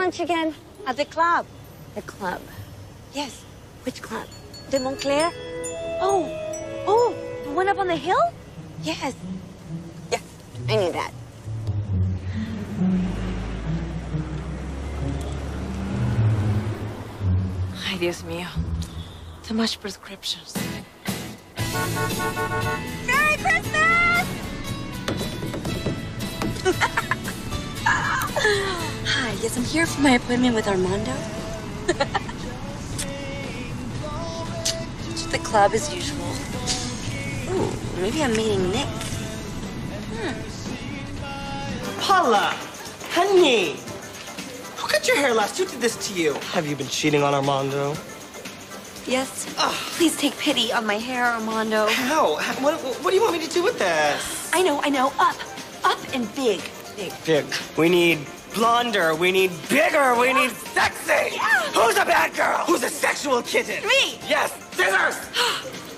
lunch again? At the club. The club. Yes. Which club? De Montclair? Oh, the one up on the hill? Yes. Yeah, I knew that. Ay, Dios mío. Too much prescriptions. Merry Christmas! Hi, yes, I'm here for my appointment with Armando. To the club as usual. Ooh, maybe I'm meeting Nick. Paula! Honey! Who cut your hair last? Who did this to you? Have you been cheating on Armando? Yes? Please take pity on my hair, Armando. How? What do you want me to do with this? I know. Up. Up and big. Big. We need blonder. We need bigger. We need sexy. Yeah. Who's a bad girl? Who's a sexual kitten? Me. Yes. Scissors.